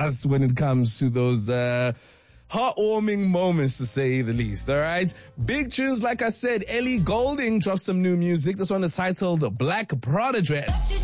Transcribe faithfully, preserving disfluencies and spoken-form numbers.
us when it comes to those uh, heartwarming moments, to say the least. All right. Big tunes, like I said. Ellie Goulding dropped some new music. This one is titled Black Prada Dress.